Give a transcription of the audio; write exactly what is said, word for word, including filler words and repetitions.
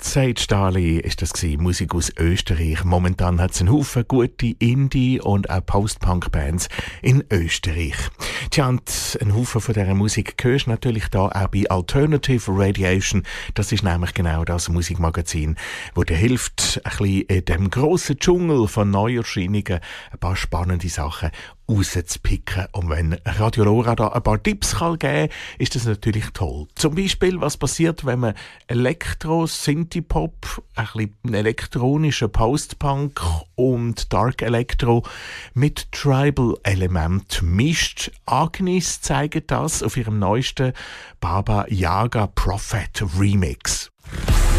Sage Darley ist das gewesen, Musik aus Österreich. Momentan hat es einen Haufen gute Indie- und auch Post-Punk-Bands in Österreich. Tja, und einen Haufen von dieser Musik hörst du natürlich da auch bei Alternative Radiation. Das ist nämlich genau das Musikmagazin, das dir hilft, ein bisschen in dem grossen Dschungel von Neuerscheinungen ein paar spannende Sachen rauszupicken. Und wenn Radio Lora da ein paar Tipps kann geben kann, ist das natürlich toll. Zum Beispiel, was passiert, wenn man Elektro, Synthie-Pop, ein bisschen elektronischen Post-Punk und Dark Electro mit Tribal-Element mischt. Agnes zeigt das auf ihrem neuesten Baba Yaga Prophet Remix.